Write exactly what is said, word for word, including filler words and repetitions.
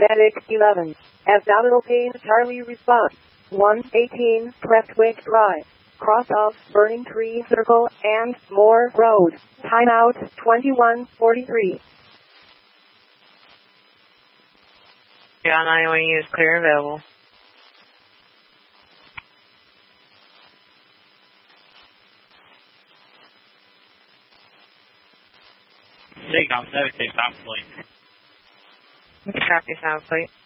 Medic eleven. Abdominal pain, Charlie response. one eighteen, Prestwick Drive. Cross of Burning Tree Circle and Moore Road. Timeout twenty-one forty-three. John nine one U is clear available. Takeoff seven six, South Fleet. Copy, South Fleet.